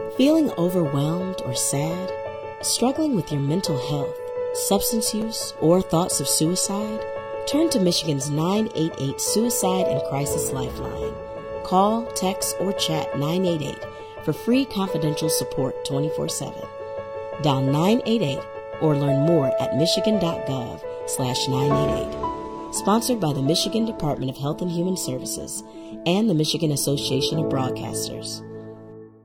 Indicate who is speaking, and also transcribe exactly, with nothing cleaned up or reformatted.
Speaker 1: Feeling overwhelmed or sad? Struggling with your mental health, substance use, or thoughts of suicide? Turn to Michigan's nine eight eight Suicide and Crisis Lifeline. Call, text, or chat nine eight eight for free confidential support twenty-four seven. Dial nine eight eight or learn more at michigan.gov slash 988. Sponsored by the Michigan Department of Health and Human Services and the Michigan Association of Broadcasters.